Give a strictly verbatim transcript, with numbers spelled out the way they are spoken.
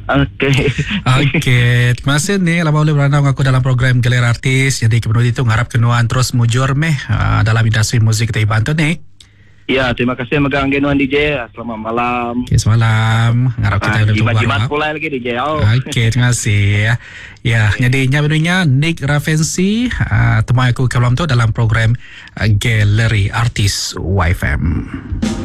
Okey. Okey, terima kasih ni kalau boleh beranau aku dalam program Galeri Artis. Jadi kemudian itu ngarap kenuan terus mujur meh uh, dalam industri muzik kita bantu ni. Ya, terima kasih megang genuan D J. Selamat malam. Okey, semalam ngarap kita Ah, udah jimat-jimat pula lagi D J. Oh. Okey, terima kasih. Ya, jadi nya benunya Nick Ravensi uh, temui aku ke malam tu dalam program uh, Galeri Artis Y F M.